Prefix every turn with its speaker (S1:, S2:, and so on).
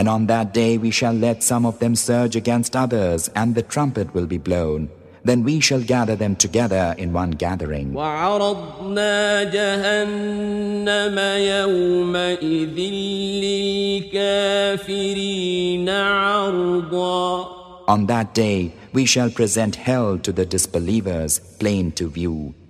S1: And on that day we shall let some of them surge against others, and the trumpet will be blown. Then we shall gather them together in one gathering.
S2: وعرضنا جهنم يومئذ للكافرين عرضا.
S1: On that day we shall present hell to the disbelievers, plain to view.